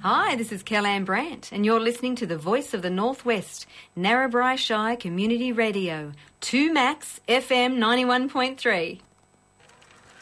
Hi, this is Kellan Brandt, and you're listening to the Voice of the Northwest, Narrabri Shire Community Radio, 2 Max FM 91.3.